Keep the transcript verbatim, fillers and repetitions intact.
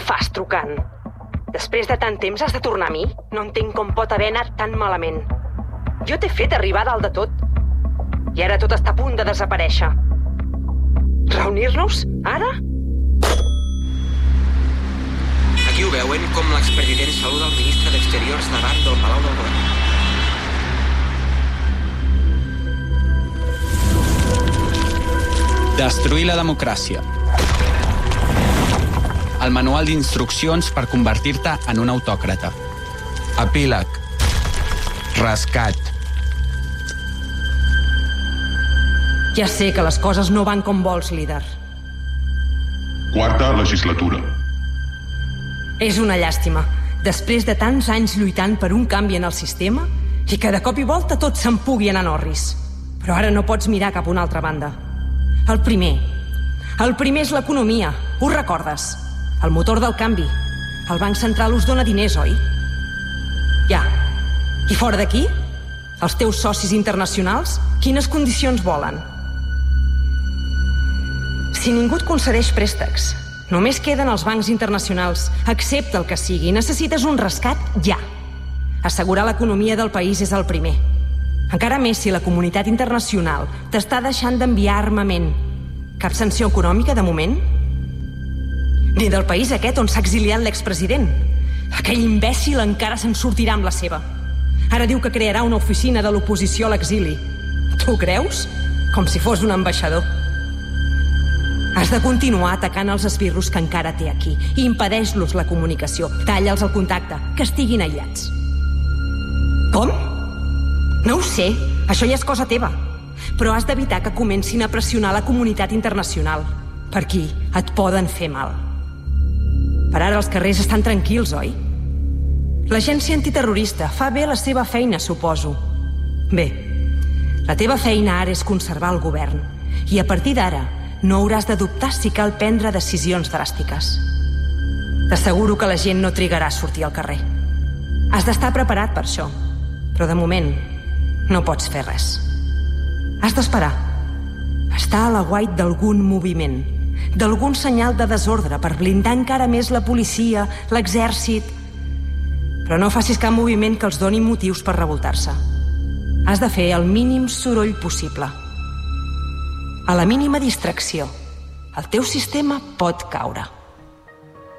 fas trucant? Després de tant temps has de tornar a mi? No entenc com pot haver anat tan malament. Jo t'he fet arribar a dalt de tot. I ara tot està a punt de desaparèixer. Reunir-nos? Ara? Aquí ho veuen com l'expresident saluda el ministre d'Exteriors davant del Palau del Govern. Destruir la democràcia. El manual d'instruccions per convertir-te en un autòcrata. Epíleg. Rescat. Ja sé que les coses no van com vols, líder. Quarta legislatura. És una llàstima. Després de tants anys lluitant per un canvi en el sistema i que de cop i volta tot se'n pugui anar en orris. Però ara no pots mirar cap a una altra banda. El primer. El primer és l'economia. Ho recordes? El motor del canvi. El Banc Central us dona diners, oi? Ja. I fora d'aquí? Els teus socis internacionals? Quines condicions volen? Si ningú et concedeix préstecs, només queden els bancs internacionals. Accepta el que sigui. Necessites un rescat ja. Assegurar l'economia del país és el primer. Encara més si la comunitat internacional t'està deixant d'enviar armament. Cap sanció econòmica, de moment? Ni del país aquest on s'ha exiliat l'expresident. Aquell imbècil encara se'n sortirà amb la seva. Ara diu que crearà una oficina de l'oposició a l'exili. Tu ho creus? Com si fos un ambaixador. Has de continuar atacant els esbirros que encara té aquí i impedeix-los la comunicació. Talla'ls el contacte, que estiguin aïllats. Com? No ho sé, això ja és cosa teva. Però has d'evitar que comencin a pressionar la comunitat internacional. Per aquí et poden fer mal. Per ara els carrers estan tranquils, oi? L'agència antiterrorista fa bé la seva feina, suposo. Bé, la teva feina ara és conservar el govern. I a partir d'ara no hauràs de dubtar si cal prendre decisions dràstiques. T'asseguro que la gent no trigarà a sortir al carrer. Has d'estar preparat per això. Però de moment no pots fer res. Has d'esperar. Estar a l'aguait d'algun moviment, d'algun senyal de desordre per blindar encara més la policia, l'exèrcit. Però no facis cap moviment que els doni motius per revoltar-se. Has de fer el mínim soroll possible. A la mínima distracció, el teu sistema pot caure.